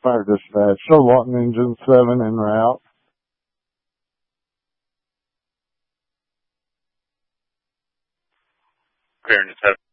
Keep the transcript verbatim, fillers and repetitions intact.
Fire dispatch. Show Lawton engine seven en route. Clearing to seven.